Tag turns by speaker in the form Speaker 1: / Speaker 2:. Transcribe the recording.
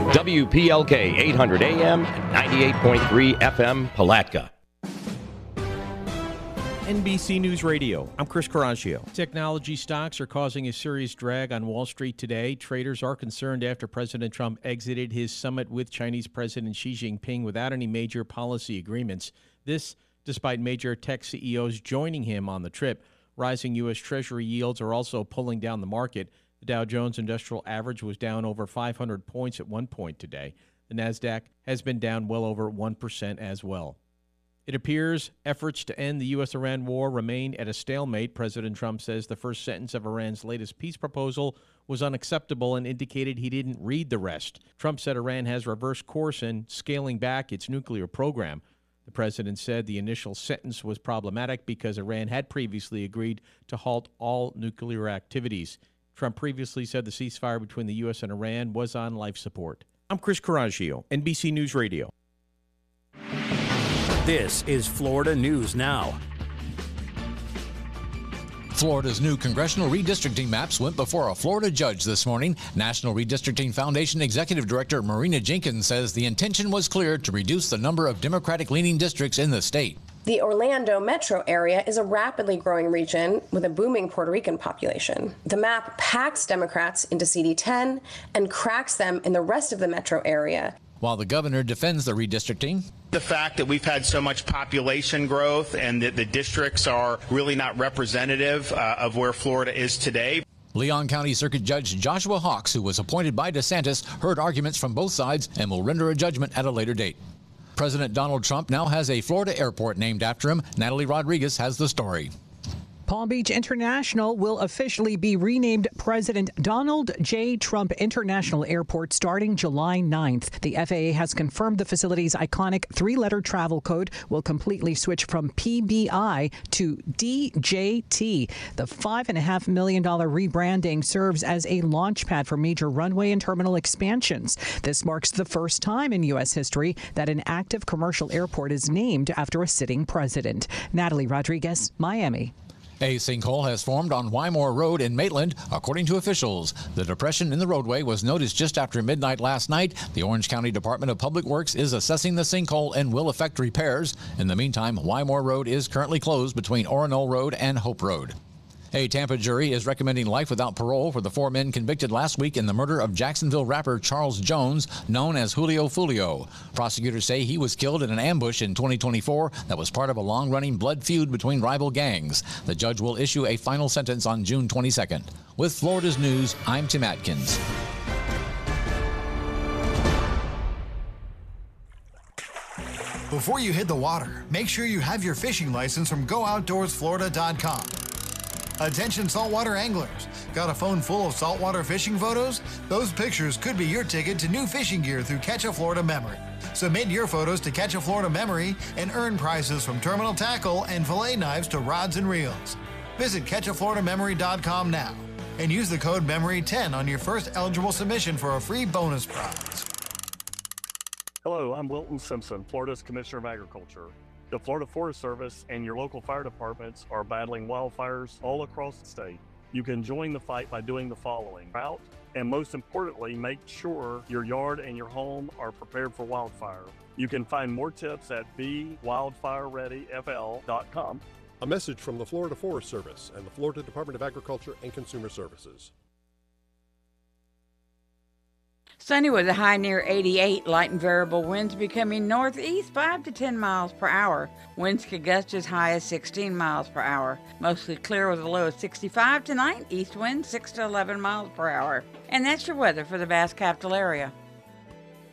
Speaker 1: WPLK 800 AM and 98.3 FM Palatka.
Speaker 2: NBC News Radio, I'm Chris Coraggio. Technology stocks are causing a serious drag on Wall Street today. Traders are concerned after President Trump exited his summit with Chinese President Xi Jinping without any major policy agreements. This, despite major tech CEOs joining him on the trip. Rising U.S. Treasury yields are also pulling down the market. The Dow Jones Industrial Average was down over 500 points at one point today. The Nasdaq has been down well over 1% as well. It appears efforts to end the U.S.-Iran war remain at a stalemate. President Trump says the first sentence of Iran's latest peace proposal was unacceptable and indicated he didn't read the rest. Trump said Iran has reversed course in scaling back its nuclear program. The president said the initial sentence was problematic because Iran had previously agreed to halt all nuclear activities. Trump previously said the ceasefire between the U.S. and Iran was on life support. I'm Chris Coraggio, NBC News Radio.
Speaker 3: This is Florida News Now.
Speaker 4: Florida's new congressional redistricting maps went before a Florida judge this morning. National Redistricting Foundation Executive Director Marina Jenkins says the intention was clear to reduce the number of Democratic-leaning districts in the state.
Speaker 5: The Orlando metro area is a rapidly growing region with a booming Puerto Rican population. The map packs Democrats into CD10 and cracks them in the rest of the metro area.
Speaker 4: While the governor defends the redistricting,
Speaker 6: the fact that we've had so much population growth and that the districts are really not representative of where Florida is today.
Speaker 4: Leon County Circuit Judge Joshua Hawks, who was appointed by DeSantis, heard arguments from both sides and will render a judgment at a later date. President Donald Trump now has a Florida airport named after him. Natalie Rodriguez has the story.
Speaker 7: Palm Beach International will officially be renamed President Donald J. Trump International Airport starting July 9th. The FAA has confirmed the facility's iconic three-letter travel code will completely switch from PBI to DJT. The $5.5 million rebranding serves as a launch pad for major runway and terminal expansions. This marks the first time in U.S. history that an active commercial airport is named after a sitting president. Natalie Rodriguez, Miami.
Speaker 4: A sinkhole has formed on Wymore Road in Maitland, according to officials. The depression in the roadway was noticed just after midnight last night. The Orange County Department of Public Works is assessing the sinkhole and will effect repairs. In the meantime, Wymore Road is currently closed between Orono Road and Hope Road. A Tampa jury is recommending life without parole for the four men convicted last week in the murder of Jacksonville rapper Charles Jones, known as Julio Fulio. Prosecutors say he was killed in an ambush in 2024 that was part of a long-running blood feud between rival gangs. The judge will issue a final sentence on June 22nd. With Florida's News, I'm Tim Atkins.
Speaker 8: Before you hit the water, make sure you have your fishing license from GoOutdoorsFlorida.com. Attention saltwater anglers. Got a phone full of saltwater fishing photos? Those pictures could be your ticket to new fishing gear through Catch a Florida Memory. Submit your photos to Catch a Florida Memory and earn prizes from terminal tackle and fillet knives to rods and reels. Visit CatchAFloridaMemory.com now and use the code MEMORY10 on your first eligible submission for a free bonus prize.
Speaker 9: Hello, I'm Wilton Simpson, Florida's Commissioner of Agriculture. The Florida Forest Service and your local fire departments are battling wildfires all across the state. You can join the fight by doing the following. Out, and most importantly, make sure your yard and your home are prepared for wildfire. You can find more tips at BeWildfireReadyFL.com.
Speaker 10: A message from the Florida Forest Service and the Florida Department of Agriculture and Consumer Services.
Speaker 11: Sunny with a high near 88, light and variable winds becoming northeast 5 to 10 miles per hour. Winds could gust as high as 16 miles per hour. Mostly clear with a low of 65 tonight, east wind 6 to 11 miles per hour. And that's your weather for the vast capital area.